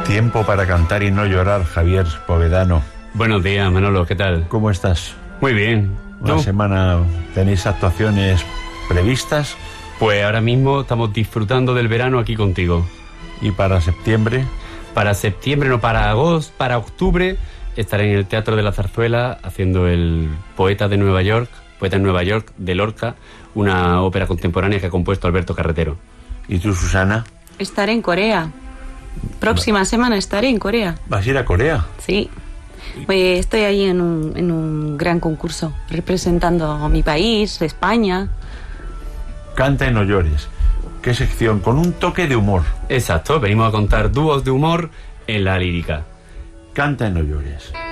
Tiempo para cantar y no llorar, Javier Povedano. Buenos días, Manolo, ¿qué tal? ¿Cómo estás? Muy bien. ¿Una semana tenéis actuaciones previstas? Pues ahora mismo estamos disfrutando del verano aquí contigo. ¿Y para septiembre? Para septiembre, no, para agosto, para octubre, estaré en el Teatro de la Zarzuela haciendo el Poeta en Nueva York, de Lorca, una ópera contemporánea que ha compuesto Alberto Carretero. ¿Y tú, Susana? Estaré en Corea. Próxima semana estaré en Corea. ¿Vas a ir a Corea? Sí. Pues estoy ahí en un gran concurso, representando a mi país, España. Canta y no llores. ¿Qué sección? Con un toque de humor. Exacto, venimos a contar dúos de humor en la lírica. Canta y no llores.